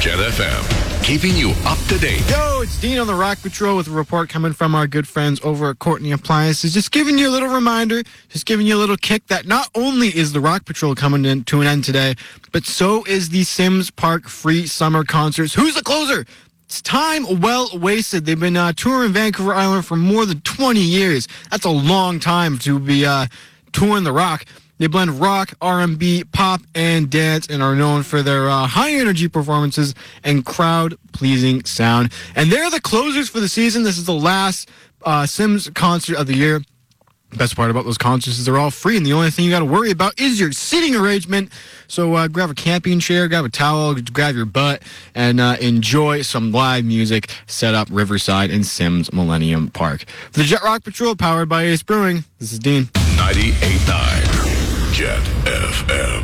Jet FM, keeping you up to date. Yo, it's Dean on the Rock Patrol with a report coming from our good friends over at Courtney Appliances. Just giving you a little reminder, just giving you a little kick that not only is the Rock Patrol coming to an end today, but so is the Sims Park free summer concerts. Who's the closer? It's time well wasted. They've been touring Vancouver Island for more than 20 years. That's a long time to be touring the Rock. They blend rock, R&B, pop, and dance and are known for their high-energy performances and crowd-pleasing sound. And they're the closers for the season. This is the last Sims concert of the year. The best part about those concerts is they're all free, and the only thing you got to worry about is your seating arrangement. So grab a camping chair, grab a towel, grab your butt, and enjoy some live music set up Riverside in Sims Millennium Park. For the Jet Rock Patrol, powered by Ace Brewing, this is Dean. 98.9 Jet FM.